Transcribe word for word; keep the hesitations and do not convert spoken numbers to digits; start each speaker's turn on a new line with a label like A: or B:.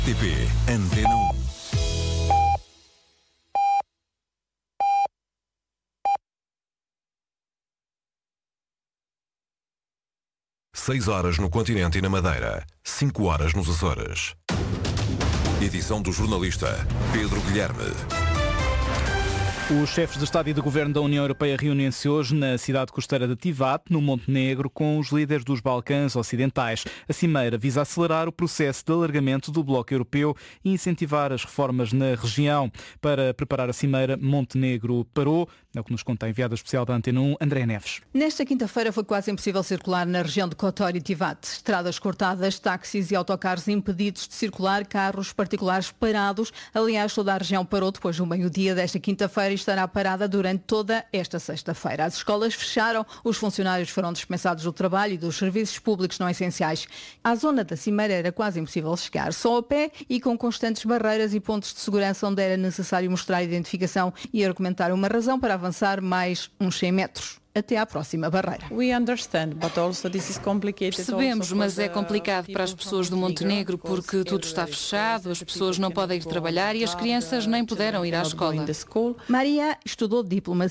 A: T P Antena um. Seis horas no continente e na Madeira. Cinco horas nos Açores. Edição do jornalista Pedro Guilherme.
B: Os chefes de Estado e de Governo da União Europeia reúnem-se hoje na cidade costeira de Tivat, no Montenegro, com os líderes dos Balcãs Ocidentais. A cimeira visa acelerar o processo de alargamento do Bloco Europeu e incentivar as reformas na região. Para preparar a cimeira, Montenegro parou. É o que nos conta a enviada especial da Antena um, André Neves.
C: Nesta quinta-feira foi quase impossível circular na região de Kotor e Tivat. Estradas cortadas, táxis e autocarros impedidos de circular, carros particulares parados. Aliás, toda a região parou depois do meio-dia desta quinta-feira e estará parada durante toda esta sexta-feira. As escolas fecharam, os funcionários foram dispensados do trabalho e dos serviços públicos não essenciais. À zona da cimeira era quase impossível chegar, só a pé e com constantes barreiras e pontos de segurança onde era necessário mostrar a identificação e argumentar uma razão para avançar mais uns cem metros. Até à próxima barreira.
D: Percebemos, mas é complicado para as pessoas do Montenegro porque tudo está fechado, as pessoas não podem ir trabalhar e as crianças nem puderam ir à escola.
C: Maria estudou diplomacia